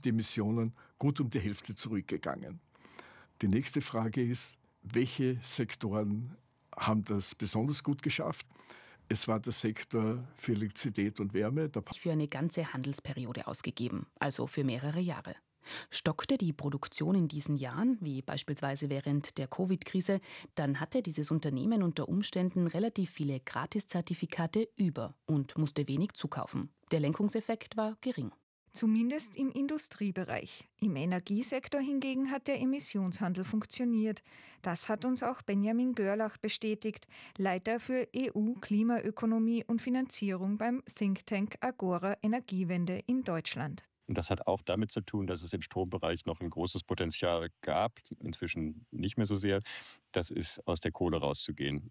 die Emissionen gut um die Hälfte zurückgegangen. Die nächste Frage ist, welche Sektoren haben das besonders gut geschafft? Es war der Sektor für Elektrizität und Wärme. Für eine ganze Handelsperiode ausgegeben, also für mehrere Jahre. Stockte die Produktion in diesen Jahren, wie beispielsweise während der Covid-Krise, dann hatte dieses Unternehmen unter Umständen relativ viele Gratiszertifikate über und musste wenig zukaufen. Der Lenkungseffekt war gering. Zumindest im Industriebereich. Im Energiesektor hingegen hat der Emissionshandel funktioniert. Das hat uns auch Benjamin Görlach bestätigt, Leiter für EU, Klimaökonomie und Finanzierung beim Think Tank Agora Energiewende in Deutschland. Und das hat auch damit zu tun, dass es im Strombereich noch ein großes Potenzial gab, inzwischen nicht mehr so sehr. Das ist, aus der Kohle rauszugehen.